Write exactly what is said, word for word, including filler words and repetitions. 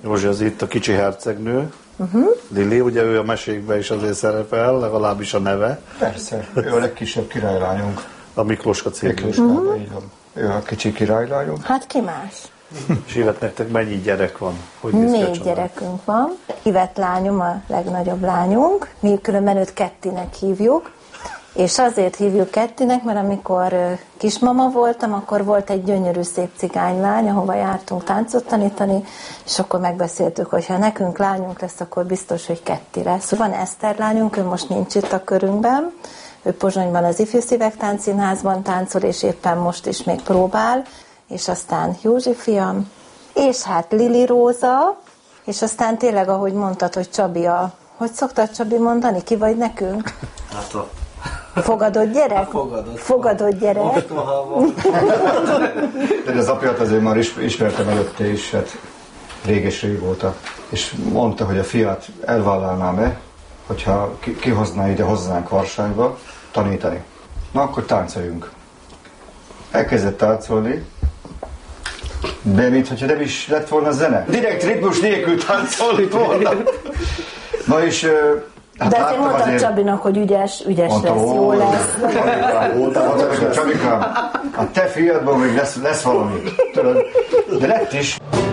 Rózsi az itt a kicsi hercegnő. Uh-huh. Lili, ugye ő a mesékben is azért szerepel, legalábbis a neve. Persze, ő a legkisebb királylányunk. A Mikloska című. Mikloskában, uh-huh. Így van. Ő a kicsi királylányunk. Hát ki más? És Ivett, nektek mennyi gyerek van? Hogy Négy gyerekünk van. Ivett lányom a legnagyobb lányunk, mi különben őt Kettinek hívjuk. És azért hívjuk Kettinek, mert amikor kismama voltam, akkor volt egy gyönyörű szép cigánylány, ahova jártunk táncot tanítani, és akkor megbeszéltük, hogy ha nekünk lányunk lesz, akkor biztos, hogy Ketti lesz. Van Eszter lányunk, ő most nincs itt a körünkben, ő Pozsonyban az Ifjú Szívek Táncszínházban táncol, és éppen most is még próbál, és aztán Józsi fiam, és hát Lili Róza, és aztán tényleg, ahogy mondtad, hogy Csabi a... Hogy szoktad Csabi mondani? Ki vagy nekünk? Hát a... Fogadott gyerek? Fogadott, Fogadott gyerek. De az apját azért már ismertem előtte is, hát réges régóta. És mondta, hogy a fiát elvállalnám-e, hogyha kihozná ide hozzánk Varsányba tanítani. Na akkor táncoljunk. Elkezdett táncolni, de mintha nem is lett volna zene. Direkt ritmus nélkül táncolni volna. Na és... Hát de azért mondtam azért... Csabinak, hogy ügyes, ügyes mondta, lesz, jó lesz. Mondtam neki, Csabikám, a te fiadból még lesz, lesz valami. Tudod? De lett is.